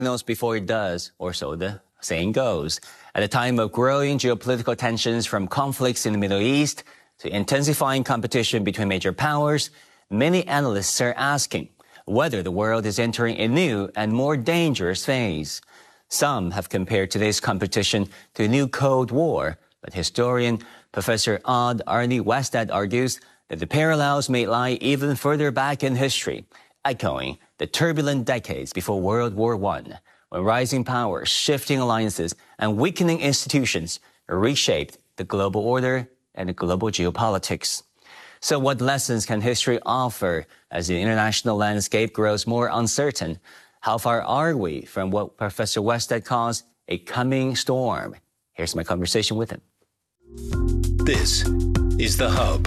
Knows before it does, or so the saying goes. At a time of growing geopolitical tensions from conflicts in the Middle East to intensifying competition between major powers, many analysts are asking whether the world is entering a new and more dangerous phase. Some have compared today's competition to a new Cold War, but historian Professor Odd Arne Westad argues that the parallels may lie even further back in history, echoing the turbulent decades before World War I, when rising powers, shifting alliances, and weakening institutions reshaped the global order and the global geopolitics. So what lessons can history offer as the international landscape grows more uncertain? How far are we from what Professor Westad calls a coming storm? Here's my conversation with him. This is The Hub.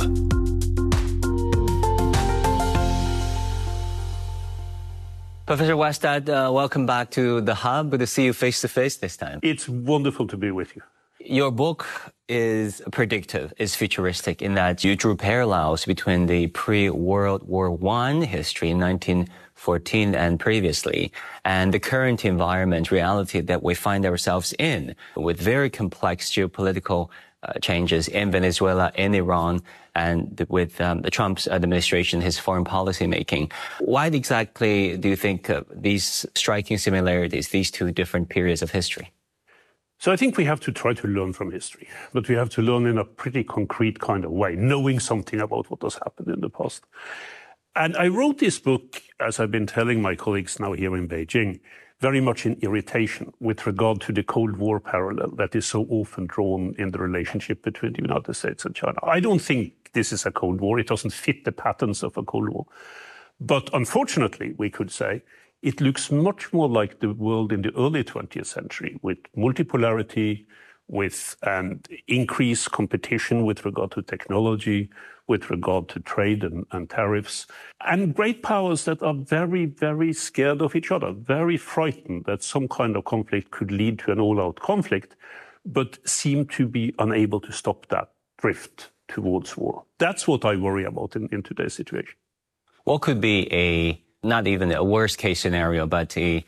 Professor Westad, welcome back to The Hub. Good to see you face-to-face this time. It's wonderful to be with you. Your book is predictive, is futuristic in that you drew parallels between the pre-World War I history in 1914 and previously, and the current environment, reality that we find ourselves in, with very complex geopolitical changes in Venezuela, in Iran, and with the Trump's administration, his foreign policy making. Why exactly do you think these striking similarities, these two different periods of history? So I think we have to try to learn from history, but we have to learn in a pretty concrete kind of way, knowing something about what has happened in the past. And I wrote this book, as I've been telling my colleagues now here in Beijing, very much in irritation with regard to the Cold War parallel that is so often drawn in the relationship between the United States and China. I don't think this is a Cold War. It doesn't fit the patterns of a Cold War. But unfortunately, we could say, it looks much more like the world in the early 20th century, with multipolarity, with an increased competition with regard to technology, with regard to trade and tariffs, and great powers that are very, very scared of each other, very frightened that some kind of conflict could lead to an all-out conflict, but seem to be unable to stop that drift towards war. That's what I worry about in today's situation. What could be not even a worst case scenario, but a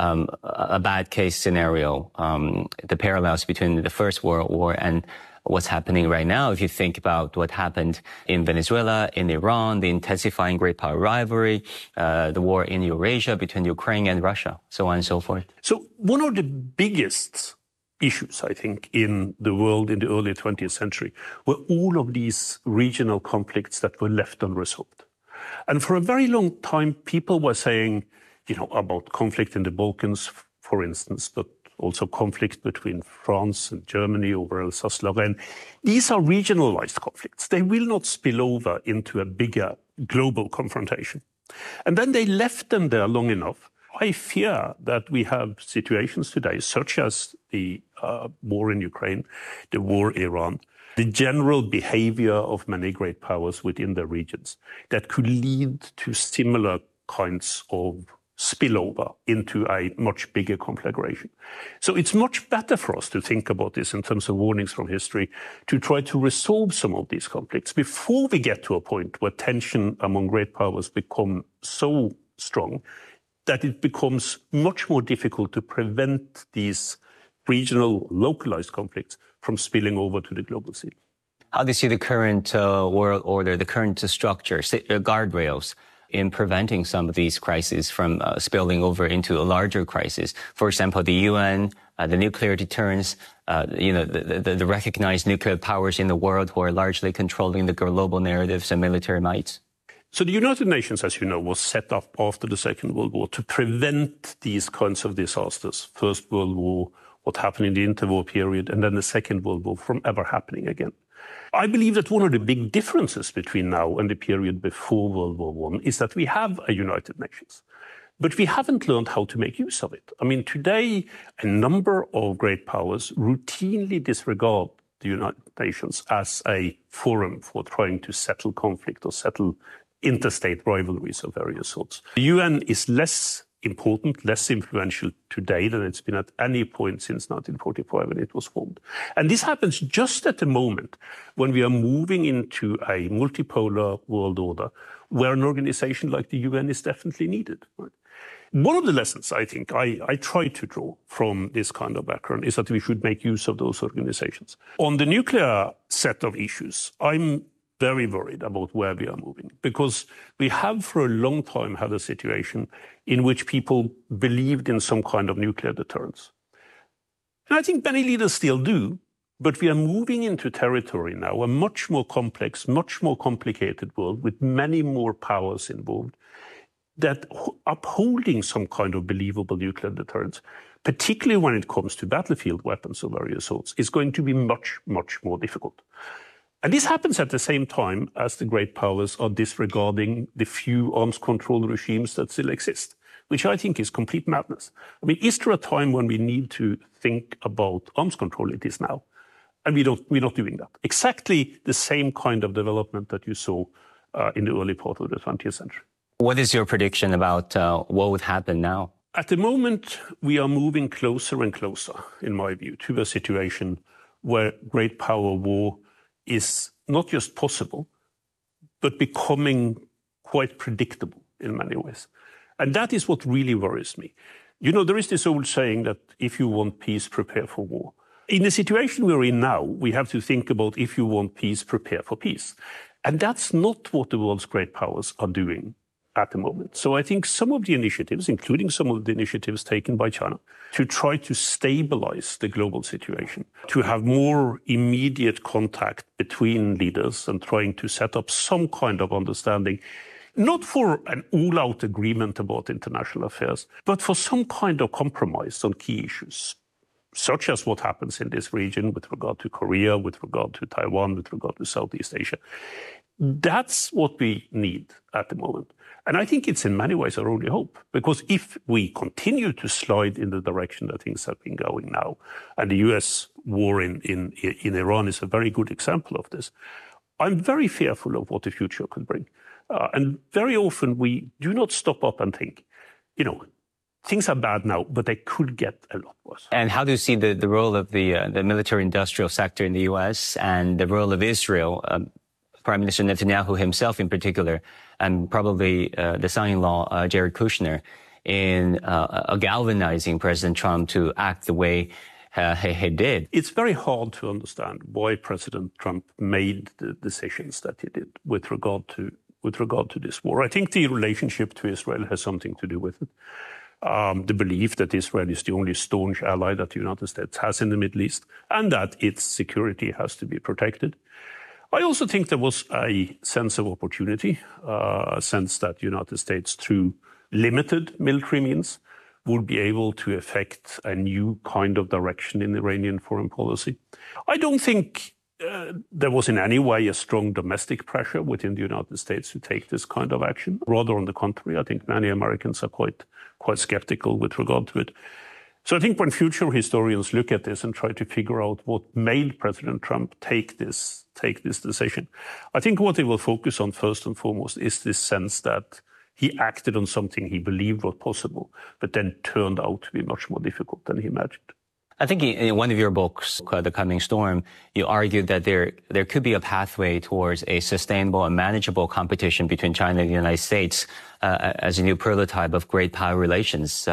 bad case scenario, the parallels between the First World War and what's happening right now? If you think about what happened in Venezuela, in Iran, the intensifying great power rivalry, the war in Eurasia between Ukraine and Russia, so on and so forth. So one of the biggest issues, I think, in the world in the early 20th century were all of these regional conflicts that were left unresolved. And for a very long time, people were saying, about conflict in the Balkans, for instance, but also conflict between France and Germany over Alsace-Lorraine. These are regionalized conflicts. They will not spill over into a bigger global confrontation. And then they left them there long enough. I fear that we have situations today, such as the war in Ukraine, the war in Iran, the general behavior of many great powers within their regions that could lead to similar kinds of spillover into a much bigger conflagration. So it's much better for us to think about this in terms of warnings from history, to try to resolve some of these conflicts before we get to a point where tension among great powers become so strong that it becomes much more difficult to prevent these regional, localized conflicts from spilling over to the global scene. How do you see the current world order, the current structure, guardrails in preventing some of these crises from spilling over into a larger crisis? For example, the UN, the nuclear deterrence, the recognized nuclear powers in the world who are largely controlling the global narratives and military might. So the United Nations, as you know, was set up after the Second World War to prevent these kinds of disasters. First World War, what happened in the interwar period, and then the Second World War from ever happening again. I believe that one of the big differences between now and the period before World War I is that we have a United Nations, but we haven't learned how to make use of it. I mean, today, a number of great powers routinely disregard the United Nations as a forum for trying to settle conflict or settle interstate rivalries of various sorts. The UN is less important, less influential today than it's been at any point since 1945 when it was formed. And this happens just at the moment when we are moving into a multipolar world order where an organization like the UN is definitely needed. Right? One of the lessons I think I try to draw from this kind of background is that we should make use of those organizations. On the nuclear set of issues, I'm very worried about where we are moving, because we have for a long time had a situation in which people believed in some kind of nuclear deterrence. And I think many leaders still do, but we are moving into territory now, a much more complex, much more complicated world with many more powers involved, that upholding some kind of believable nuclear deterrence, particularly when it comes to battlefield weapons of various sorts, is going to be much, much more difficult. And this happens at the same time as the great powers are disregarding the few arms control regimes that still exist, which I think is complete madness. I mean, is there a time when we need to think about arms control? It is now. And we're not doing that. Exactly the same kind of development that you saw in the early part of the 20th century. What is your prediction about what would happen now? At the moment, we are moving closer and closer, in my view, to a situation where great power war is not just possible, but becoming quite predictable in many ways. And that is what really worries me. You know, there is this old saying that if you want peace, prepare for war. In the situation we're in now, we have to think about if you want peace, prepare for peace. And that's not what the world's great powers are doing at the moment. So I think some of the initiatives, including some of the initiatives taken by China, to try to stabilize the global situation, to have more immediate contact between leaders and trying to set up some kind of understanding, not for an all-out agreement about international affairs, but for some kind of compromise on key issues, such as what happens in this region with regard to Korea, with regard to Taiwan, with regard to Southeast Asia. That's what we need at the moment. And I think it's in many ways our only hope, because if we continue to slide in the direction that things have been going now, and the US war in Iran is a very good example of this, I'm very fearful of what the future could bring. And very often we do not stop up and think, you know, things are bad now, but they could get a lot worse. And how do you see the role of the military-industrial sector in the U.S. and the role of Israel, Prime Minister Netanyahu himself in particular, and probably the son-in-law, Jared Kushner, in galvanizing President Trump to act the way he did? It's very hard to understand why President Trump made the decisions that he did with regard to this war. I think the relationship to Israel has something to do with it. The belief that Israel is the only staunch ally that the United States has in the Middle East, and that its security has to be protected. I also think there was a sense of opportunity, a sense that the United States, through limited military means, would be able to effect a new kind of direction in Iranian foreign policy. I don't think there was in any way a strong domestic pressure within the United States to take this kind of action. Rather, on the contrary, I think many Americans are quite skeptical with regard to it. So I think when future historians look at this and try to figure out what made President Trump take this decision, I think what they will focus on first and foremost is this sense that he acted on something he believed was possible, but then turned out to be much more difficult than he imagined. I think in one of your books, The Coming Storm, you argued that there could be a pathway towards a sustainable and manageable competition between China and the United States as a new prototype of great power relations.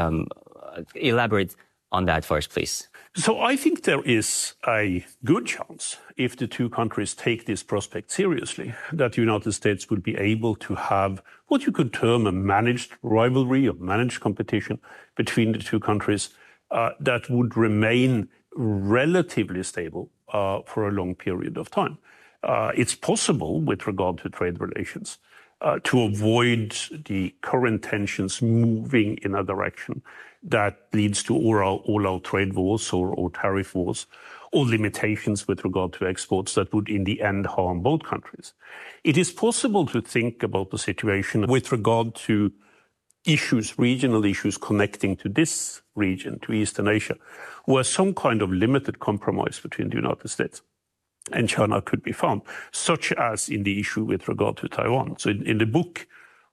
Elaborate on that for us, please. So I think there is a good chance, if the two countries take this prospect seriously, that the United States will be able to have what you could term a managed rivalry or managed competition between the two countries that would remain relatively stable for a long period of time. It's possible, with regard to trade relations, to avoid the current tensions moving in a direction that leads to all-out trade wars or tariff wars, or limitations with regard to exports that would in the end harm both countries. It is possible to think about the situation with regard to issues, regional issues connecting to this region, to Eastern Asia, where some kind of limited compromise between the United States and China could be found, such as in the issue with regard to Taiwan. So in the book,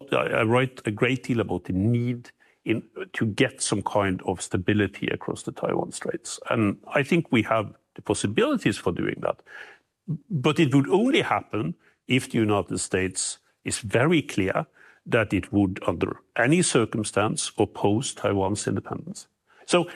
I write a great deal about the need to get some kind of stability across the Taiwan Straits. And I think we have the possibilities for doing that. But it would only happen if the United States is very clear that it would, under any circumstance, oppose Taiwan's independence. So